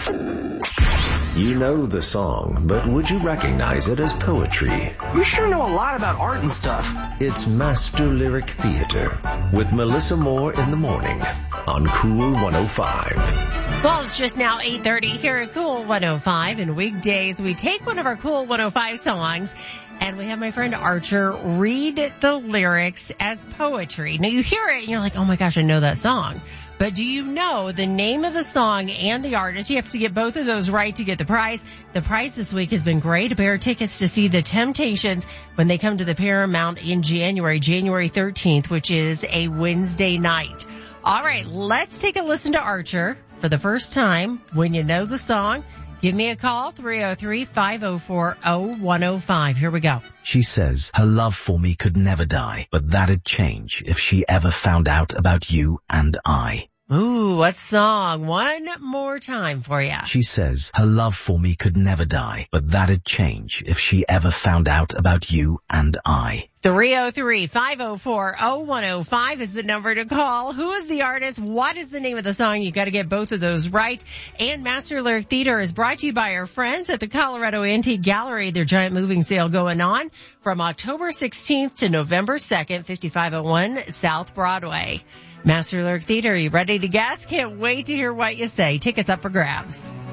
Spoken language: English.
You know the song, but would you recognize it as poetry? You sure know a lot about art and stuff. It's Master Lyric Theater with Melissa Moore in the morning on Cool 105. Well, it's just now 8:30 here at Cool 105, and weekdays we take one of our Cool 105 songs and we have my friend Archer read the lyrics as poetry. Now you hear it and you're like, oh my gosh, I know that song. But do you know the name of the song and the artist? You have to get both of those right to get the prize. The prize this week has been great. A pair of tickets to see the Temptations when they come to the Paramount in January 13th, which is a Wednesday night. All right, let's take a listen to Archer for the first time. When you know the song, give me a call, 303-504-0105. Here we go. She says her love for me could never die, but that'd change if she ever found out about you and I. Ooh, what song? One more time for you. She says her love for me could never die, but that'd change if she ever found out about you and I. 303-504-0105 is the number to call. Who is the artist? What is the name of the song? You got to get both of those right. And Master Lyric Theater is brought to you by our friends at the Colorado Antique Gallery. Their giant moving sale going on from October 16th to November 2nd, 5501 South Broadway. Master Lyric Theater, are you ready to guess? Can't wait to hear what you say. Tickets up for grabs.